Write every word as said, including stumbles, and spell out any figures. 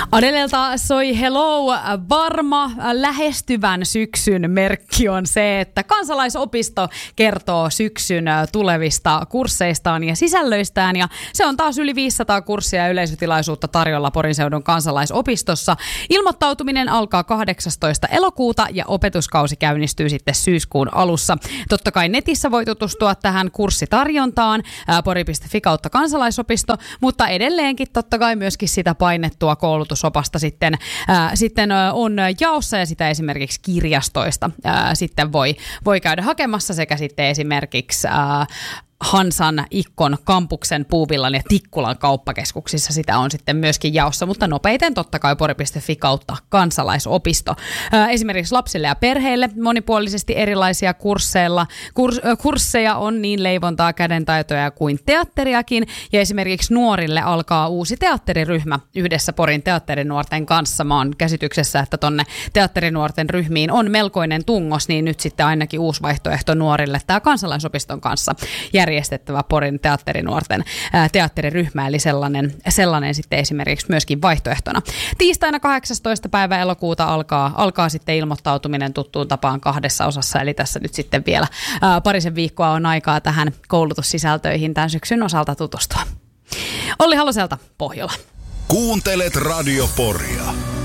Adeleelta soi Hello. Varma lähestyvän syksyn merkki on se, että kansalaisopisto kertoo syksyn tulevista kursseistaan ja sisällöistään. Ja se on taas yli viisisataa kurssia ja yleisötilaisuutta tarjolla Porin seudun kansalaisopistossa. Ilmoittautuminen alkaa kahdeksastoista elokuuta ja opetuskausi käynnistyy sitten syyskuun alussa. Totta kai netissä voi tutustua tähän kurssitarjontaan pori piste fi kautta kansalaisopisto, mutta edelleenkin totta kai myöskin sitä painettua koulutusopasta sitten, ää, sitten on jaossa ja sitä esimerkiksi kirjastoista ää, sitten voi, voi käydä hakemassa sekä sitten esimerkiksi ää, Hansan, Ikkon, Kampuksen, Puuvillan ja Tikkulan kauppakeskuksissa sitä on sitten myöskin jaossa, mutta nopeiten totta kai pori piste fi kautta kansalaisopisto. Ää, esimerkiksi lapsille ja perheille monipuolisesti erilaisia kursseilla. Kurs, äh, kursseja on niin leivontaa, kädentaitoja kuin teatteriakin, ja esimerkiksi nuorille alkaa uusi teatteriryhmä yhdessä Porin teatterinuorten kanssa. Mä oon käsityksessä, että tonne teatterinuorten ryhmiin on melkoinen tungos, niin nyt sitten ainakin uusi vaihtoehto nuorille tämä kansalaisopiston kanssa järjestettävä Porin teatterinuorten ää, teatteriryhmä, eli sellainen, sellainen sitten esimerkiksi myöskin vaihtoehtona. Tiistaina kahdeksastoista päivä elokuuta alkaa, alkaa sitten ilmoittautuminen tuttuun tapaan kahdessa osassa, eli tässä nyt sitten vielä ää, parisen viikkoa on aikaa tähän koulutussisältöihin tämän syksyn osalta tutustua. Olli Haloselta, Pohjola. Kuuntelet Radio Poria.